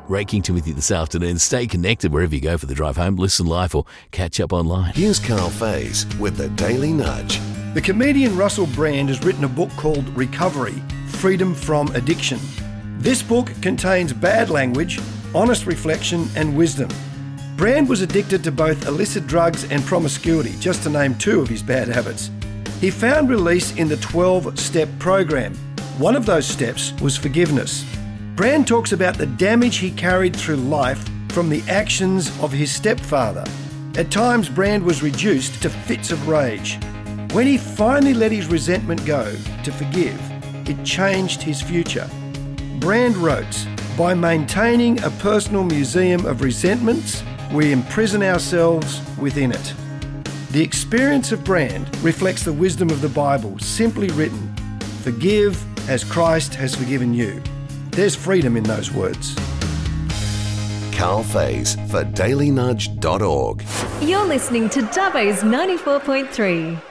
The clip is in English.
Ray Kington with you this afternoon. Stay connected wherever you go for the drive home. Listen live or catch up online. Here's Carl Faze with the Daily Nudge. The comedian Russell Brand has written a book called Recovery, Freedom from Addiction. This book contains bad language, honest reflection and wisdom. Brand was addicted to both illicit drugs and promiscuity, just to name two of his bad habits. He found release in the 12-step program. One of those steps was forgiveness. Brand talks about the damage he carried through life from the actions of his stepfather. At times, Brand was reduced to fits of rage. When he finally let his resentment go to forgive, it changed his future. Brand wrote, "By maintaining a personal museum of resentments, we imprison ourselves within it." The experience of Brand reflects the wisdom of the Bible, simply written, "Forgive as Christ has forgiven you." There's freedom in those words. Carl Faze for dailynudge.org. You're listening to Dubbo's 94.3.